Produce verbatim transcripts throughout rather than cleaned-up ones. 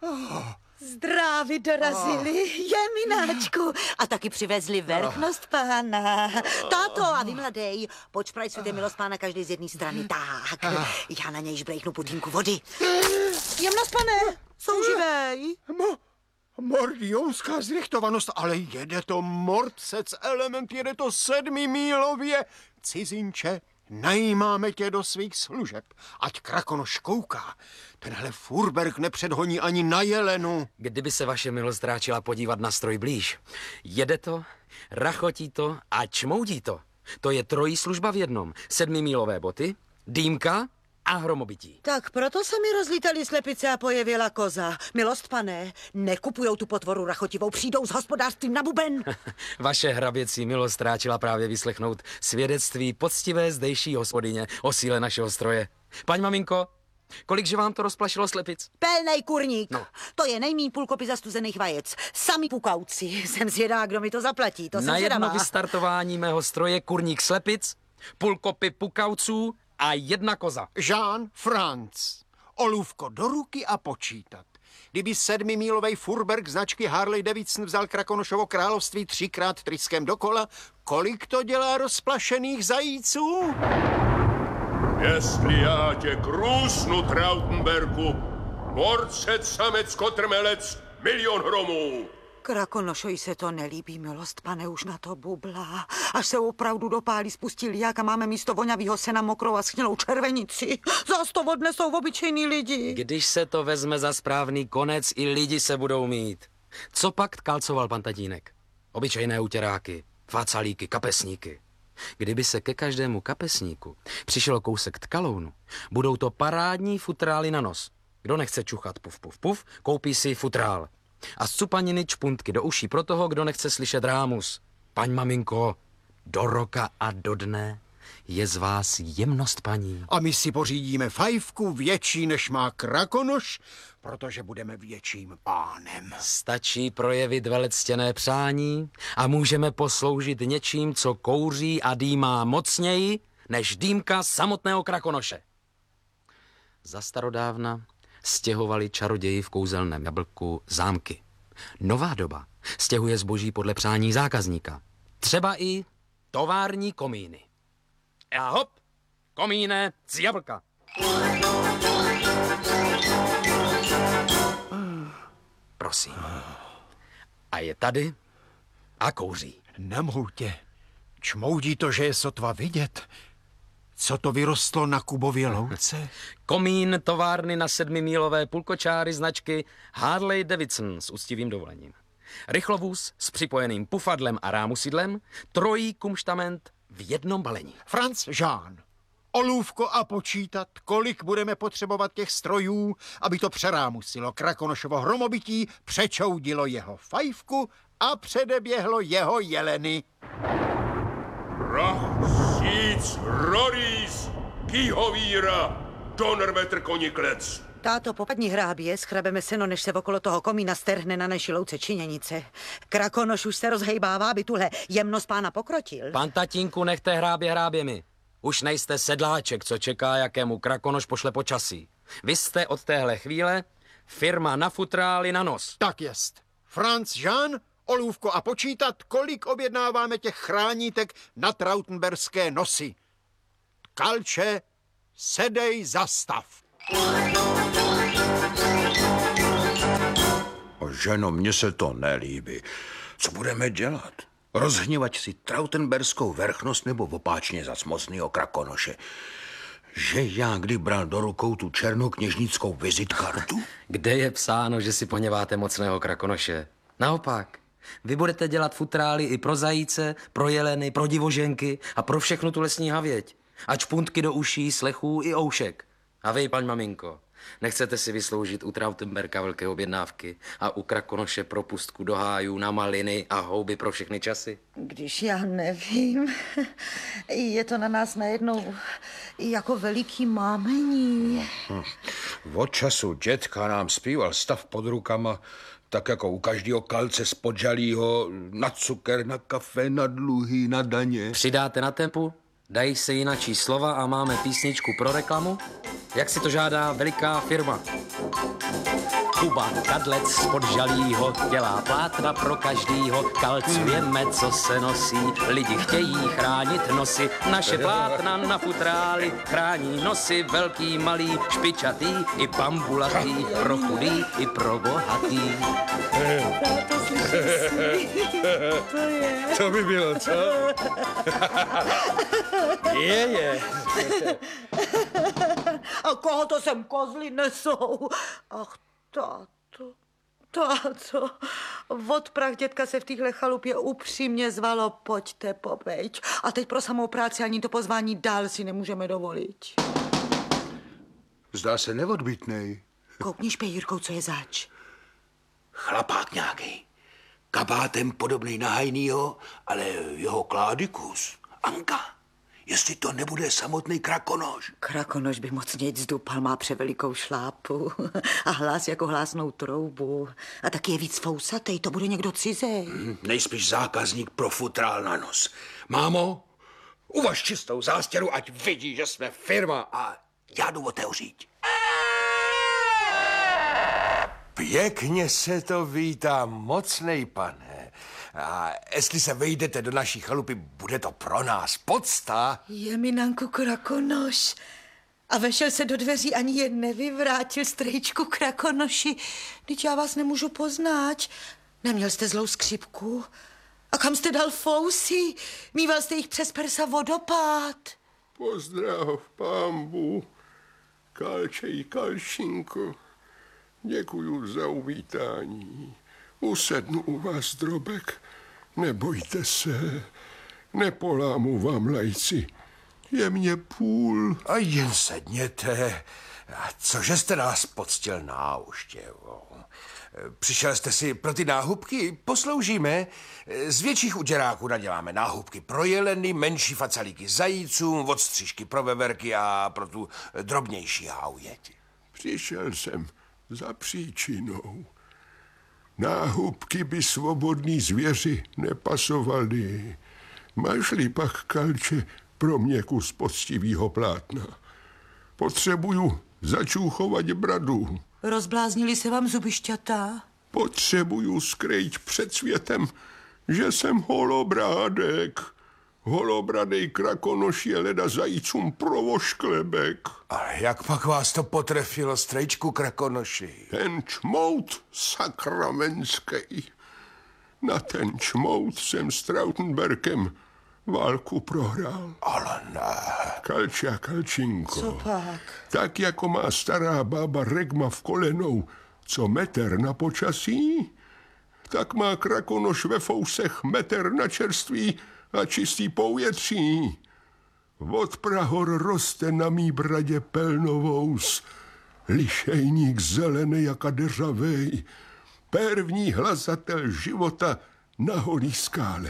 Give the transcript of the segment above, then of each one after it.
Oh. Zdraví dorazili, oh. Jemináčku. A taky přivezli vrchnost pána. Táto, a vy mladej, počprajcujte milost pána každý z jedné strany. Tak, já na něj žbrejchnu putínku vody. Jemnost, pane, souživej. Mo, mordionská zrychtovanost, ale jede to mordsec element, jede to sedmimílově. Cizinče, najímáme tě do svých služeb, ať Krakonoš kouká. Tenhle furberk nepředhoní ani na jelenu. Kdyby se vaše milost ráčila podívat na stroj blíž. Jede to, rachotí to a čmoudí to. To je trojí služba v jednom. Sedmimílové boty, dýmka a hromobytí. Tak proto se mi rozlítali slepice a pojevila koza. Milost, pane, nekupujou tu potvoru rachotivou, přijdou s hospodářstvím na buben. Vaše hraběcí milost ráčila právě vyslechnout svědectví poctivé zdejší hospodyně o síle našeho stroje. Paň maminko, kolikže vám to rozplašilo slepic? Pelnej kurník. No. To je nejmíň půl kopy zastuzených vajec. Sami pukauci. Jsem zvědá, kdo mi to zaplatí. To jsem Na jedno zvědavá. vystartování mého stroje kurník slepic, půl kopy pukauců a jedna koza. Jean Franz. Olůvko do ruky a počítat. Kdyby sedmimílovej furberk značky Harley Davidson vzal Krakonošovo království třikrát tryskem dokola, kolik to dělá rozplašených zajíců? Jestli já tě krůsnu, Trautenberku, morcec, samec, kotrmelec, milion hromů. Krakonošovi se to nelíbí, milost, pane, už na to bublá. Až se opravdu dopálí, spustí liák a máme místo voňavýho sena mokrou a schnilou červenici. Zas to odnesou obyčejný lidi. Když se to vezme za správný konec, i lidi se budou mít. Co pak tkalcoval pan tatínek? Obyčejné utěráky, fácalíky, kapesníky. Kdyby se ke každému kapesníku přišel kousek tkalounu, budou to parádní futrály na nos. Kdo nechce čuchat puf, puf, puf, koupí si futrál. A z cupaniny čpuntky do uší pro toho, kdo nechce slyšet rámus. Paň maminko, do roka a do dne je z vás jemnost, paní. A my si pořídíme fajfku větší, než má Krakonoš, protože budeme větším pánem. Stačí projevit velectěné přání a můžeme posloužit něčím, co kouří a dýmá mocněji, než dýmka samotného Krakonoše. Za starodávna stěhovali čaroději v kouzelném jablku zámky. Nová doba stěhuje zboží podle přání zákazníka. Třeba i tovární komíny. A hop, komíne z jablka. Prosím. A je tady a kouří. Nemohu tě. Čmoudí to, že je sotva vidět. Co to vyrostlo na Kubově louce? Komín továrny na sedmimílové pulkočáry značky Harley Davidson s úctivým dovolením. Rychlovůz s připojeným pufadlem a rámusidlem, trojí kumštament v jednom balení. Franz Jean. Olůvko a počítat, kolik budeme potřebovat těch strojů, aby to přerámusilo Krakonošovo hromobytí, přečoudilo jeho fajfku a předeběhlo jeho jeleny. Rach, síc, roríz, kýhovíra, donrmetr koniklec. Táto, popadní hrábě, schrabeme seno, než se okolo toho komína strhne na naší louce činěnice. Krakonoš už se rozhejbává, aby tuhle jemnost pána pokrotil. Pan tatínku, nechte hrábě hráběmi. Už nejste sedláček, co čeká, jakému Krakonoš pošle počasí. Vy jste od téhle chvíle firma na futrály na nos. Tak jest. Franz Jean, olůvko a počítat, kolik objednáváme těch chránítek na trautenberské nosy. Kalče, sedej zastav. O ženo, mně se to nelíbí. Co budeme dělat? Rozhněvat si trautenberskou vrchnost nebo opáčně za mocnýho Krakonoše? Že já kdy bral do rukou tu černokněžnickou vizitkartu? Kde je psáno, že si poněváte mocného Krakonoše? Naopak, vy budete dělat futrály i pro zajíce, pro jeleny, pro divoženky a pro všechnu tu lesní havěť. A čpuntky do uší, slechů i oušek. A vy, paň maminko, nechcete si vysloužit u Trautenberka velké objednávky a u Krakonoše propustku do hájů na maliny a houby pro všechny časy? Když já nevím, je to na nás najednou jako veliký mámení. Hm. Od času dětka nám zpíval stav pod rukama, tak jako u každého kalce z podžalího, na cukr, na kafe, na dluhy, na daně. Přidáte na tempu, dají se jinačí slova a máme písničku pro reklamu, jak si to žádá veliká firma. Kuba kadlec spod žalího dělá plátna pro každýho. Kalcujeme, co se nosí, lidi chtějí chránit nosy. Naše plátna na futrály chrání nosy velký, malý, špičatý i bambulatý, pro chudý i pro bohatý. To by bylo, co? Je, je. A koho to sem kozly nesou? Ach, táto, táto. Od prach dětka se v téhle chalupě upřímně zvalo, pojďte, popejť. A teď pro samou práci ani to pozvání dál si nemůžeme dovolit. Zdá se neodbitnej. Koukni špej, Jirkou, co je zač. Chlapák nějaký. Kabátem podobnej na Hajnýho, ale jeho kládikus. Anka, jestli to nebude samotný Krakonoš. Krakonoš by moc nic zdupal, má převelikou šlápu a hlas jako hlásnou troubu. A taky je víc fousatej, to bude někdo cizej. Hm, nejspíš zákazník pro futrál na nos. Mámo, uvaž čistou zástěru, ať vidí, že jsme firma a já jdu otevřít. Pěkně se to vítá, mocnej pane. A jestli se vejdete do naší chalupy, bude to pro nás podsta. Je mi Nanku Krakonoš. A vešel se do dveří, ani je nevyvrátil, strejčku Krakonoši. Teď já vás nemůžu poznat. Neměl jste zlou skřipku? A kam jste dal fousy? Mýval jste jich přes prsa vodopád. Pozdrav, pambu, Kalčej Kalčínko. Děkuju za uvítání. Usednu u vás, drobek. Nebojte se, nepolámu vám lajci. Je mě půl. A jen sedněte. A cože jste nás poctil náuštěvou? Přišel jste si pro ty náhubky? Posloužíme. Z větších uděráků naděláme náhubky pro jeleny, menší facalíky zajícům, odstřižky pro veverky a pro tu drobnější haujeť. Přišel jsem za příčinou. Náhubky by svobodný zvěři nepasovaly. Máš-li pak, Kalče, pro mě kus poctivýho plátna. Potřebuju začůchovat bradu. Rozbláznili se vám zubišťata? Potřebuju skrýt před světem, že jsem holobrádek. Holobradej Krakonoš je leda zajícům provošklebek. Ale jak pak vás to potrefilo, strejčku Krakonoši? Ten čmout sakramenský. Na ten čmout jsem s Trautenberkem válku prohrál. Ale ne. Kalče a Kalčinko. Co pak? Tak jako má stará bába regma v kolenou, co meter na počasí, tak má Krakonoš ve fousech meter na čerství a čistý povětří. Od prahor roste na mý bradě pelnovous, lišejník zelený jaka deřavej, první hlasatel života na holý skále.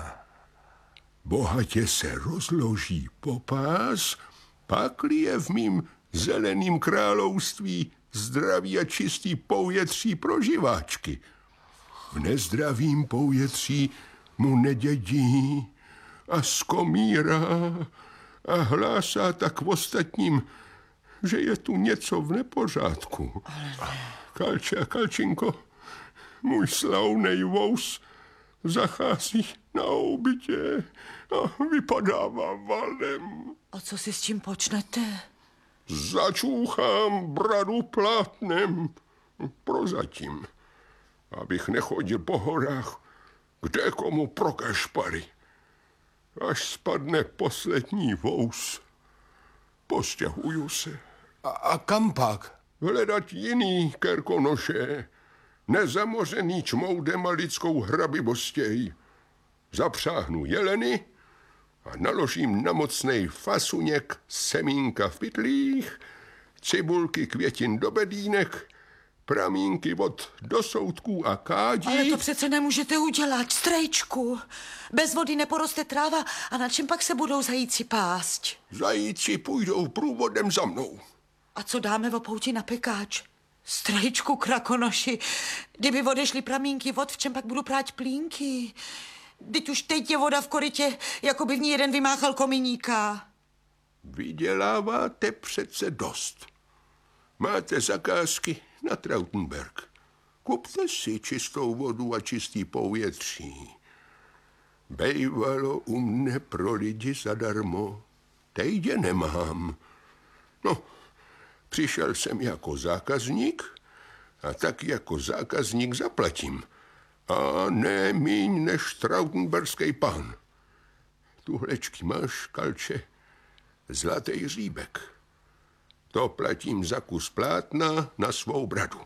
Bohatě se rozloží popás, pakli je v mým zeleným království zdraví a čistý povětří pro živáčky. V nezdravým povětří mu nedědí a skomírá a hlásá tak v ostatním, že je tu něco v nepořádku. Kalče a Kalčinko, můj slavnej vous zachází na obytě a vypadává valem. A co si s tím počnete? Začůchám bradu plátnem. Prozatím. Abych nechodil po horách, kde komu pro kašpary. Až spadne poslední vous, postěhuju se. A, a kam pak? Hledat jiný Kerkonoše, nezamořený čmoudem a lidskou hrabivostěj. Zapřáhnu jeleny a naložím na mocnej fasuněk semínka v pytlích, cibulky květin do bedínek, pramínky vod do soutků a kádí. Ale to přece nemůžete udělat, strejčku. Bez vody neporoste tráva a na čem pak se budou zajíci pást? Zajíci půjdou průvodem za mnou. A co dáme v pouti na pekáč? Strejčku Krakonoši, kdyby odešly pramínky vod, v čem pak budu prát plínky? Teď už teď je voda v korytě, jako by v ní jeden vymáchal kominíka. Vyděláváte přece dost. Máte zakázky na Trautenberg. Kupte si čistou vodu a čistý povětří. Bejvalo u mne pro lidi zadarmo, teď je nemám. No, přišel jsem jako zákazník a tak jako zákazník zaplatím. A ne míň než trautenberský pán. Tuhlečky máš, Kalče, zlatý říbek. To platím za kus plátna na svou bradu.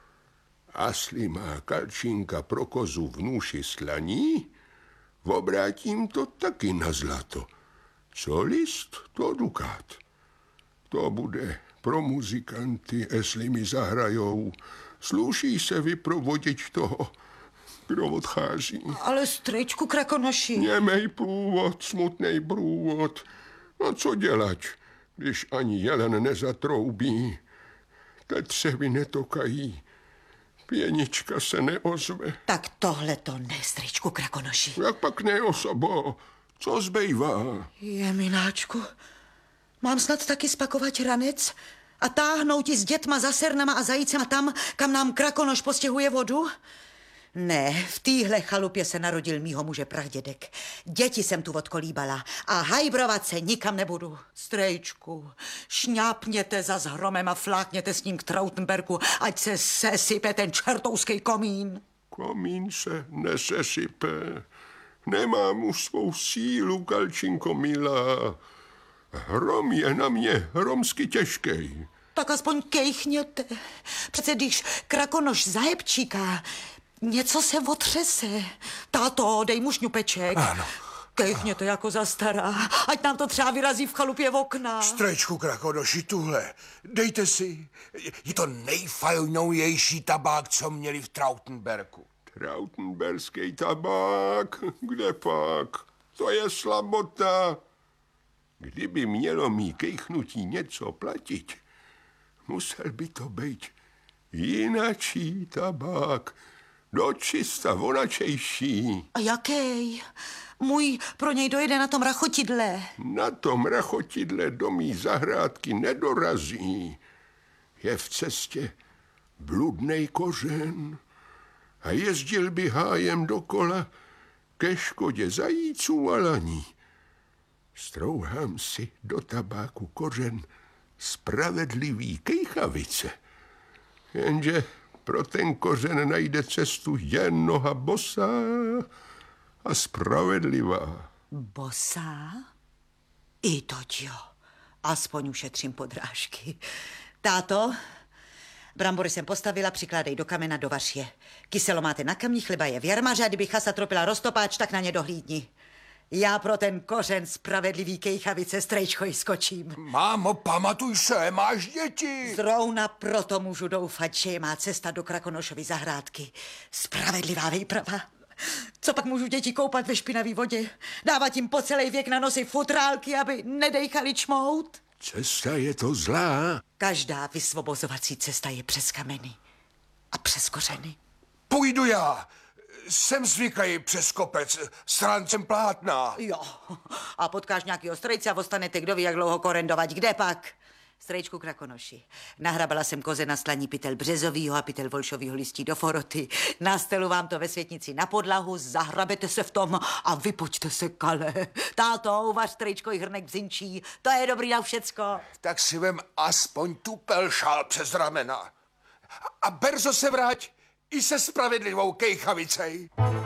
Asli má Kalčinka pro kozu v nůši slaní, obrátím to taky na zlato. Co list, to dukát. To bude pro muzikanty, jestli mi zahrajou. Sluší se vyprovodit toho, kdo odchází. Ale strejčku Krakonoši. Němej průvod, smutnej průvod. No co dělat, když ani jelen nezatroubí, tetřevy netokají, pěnička se neozve. Tak tohle to ne, strejčku Krakonoši. Jak pak ne, osobo? Co zbývá? Jemináčku, mám snad taky spakovat ranec a táhnout ti s dětma za sernama a zajícema tam, kam nám Krakonoš postěhuje vodu? Ne, v téhle chalupě se narodil mýho muže pradědek. Děti jsem tu odkolíbala a hajbrovat se nikam nebudu. Strejčku, šňápněte za hromem a flákněte s ním k Trautenbergu, ať se sesype ten čertovský komín. Komín se nesesype. Nemám už svou sílu, Kalčinko milá. Hrom je na mě hromsky těžkej. Tak aspoň kejchněte. Přece když Krakonoš zahebčíká, něco se otřese. Táto, dej mu šňupeček. Ano. Kejchněte jako za stará, ať nám to třeba vyrazí v chalupě v okna. Strejčku Krakonoši, tuhle. Dejte si. Je to nejfajnovější tabák, co měli v Trautenbergu. Trautenberský tabák? Kde pak? To je slabota. Kdyby mělo mý kejchnutí něco platit, musel by to být jinačí tabák, dočista vonačejší. A jaký? Můj pro něj dojede na tom rachotidle. Na tom rachotidle do mý zahrádky nedorazí. Je v cestě bludnej kořen a jezdil by hájem dokola ke škodě zajíců a laní. Strouhám si do tabáku kořen spravedlivý kejchavice. Jenže pro ten kořen najde cestu jen noha bosá a spravedlivá. Bosá? I toť jo. Aspoň ušetřím podrážky. Táto, brambory jsem postavila, přikládej do kamena, dovař je. Kyselo máte na kamni, chleba je v jarmaře a kdyby chasa tropila roztopáč, tak na ně dohlídni. Já pro ten kořen spravedlivý kejchavice strejčko i skočím. Mámo, pamatuj se, máš děti. Zrovna proto můžu doufat, že je má cesta do Krakonošovy zahrádky. Spravedlivá výprava. Co pak můžu děti koupat ve špinavý vodě? Dávat jim po celý věk na nosy futrálky, aby nedejchali čmout? Cesta je to zlá. Každá vysvobozovací cesta je přes kameny a přes kořeny. Půjdu já. Jsem zvyklý přes kopec s rancem plátna. Jo, a potkáš nějakýho strejce a ostanete kdo ví, jak dlouho korendovat. Kde pak? Strejčku Krakonoši. Nahrabala jsem koze na slaní pytel březovýho a pytel volšovýho listí do foroty. Nastelu vám to ve světnici na podlahu, zahrabete se v tom a vypočte se, Kale. Táto, uvař strejčko i hrnek bzinčí. To je dobrý na všecko. Tak si vem aspoň tu pelšál přes ramena. A brzo se vrať i se spravedlivou kejchavicej.